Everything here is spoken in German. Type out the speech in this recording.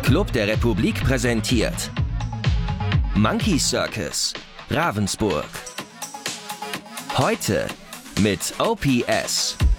Club der Republik präsentiert Monkey Circus, Ravensburg. Heute mit OPS.